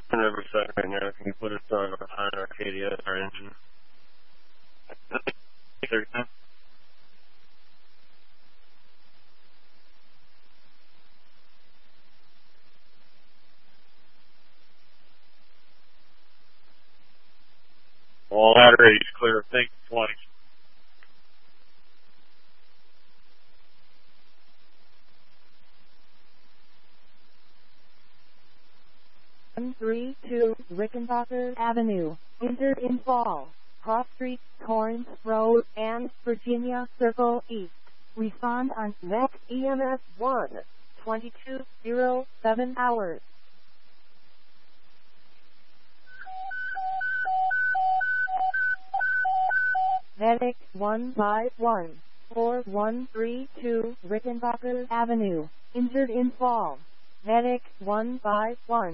every second right now. Can you put us on Arcadia, our engine? All batteries clear. Thank you, 20. Three two Rickenbacker Avenue, entered in Fall, Cross Street, Torrance Road, and Virginia Circle East. Respond on next EMS 1, 2207 hours. Medic 151 4132 Rickenbacker Avenue, injured in Fall. Medic 151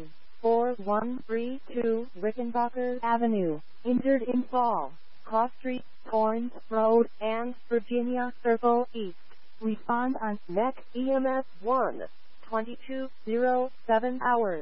4132 Rickenbacker Avenue, injured in Fall, Cross Street, Torrance Road, and Virginia Circle East. Respond on next EMS 1, 2207 hours.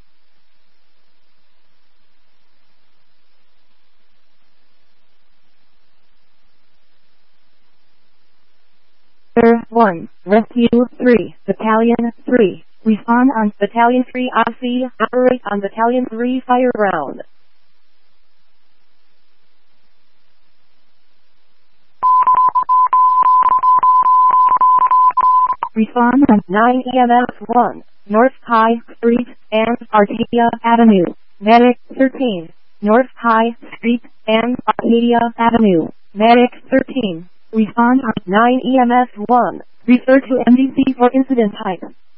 Clear 1, Rescue 3, Battalion 3. Respond on Battalion 3 Odyssey, operate on Battalion 3 fire ground. Respond on 9 EMS 1, North High Street and Arcadia Avenue. Medic 13, North High Street and Arcadia Avenue. Medic 13. Respond on 9 EMS 1. Refer to MDC for incident type.